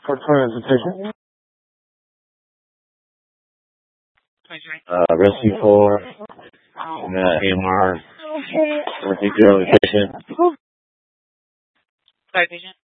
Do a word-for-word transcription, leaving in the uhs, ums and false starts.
four twenty is the patient. Uh, rescue four, and uh, A M R, working through the patient. Sorry, patient.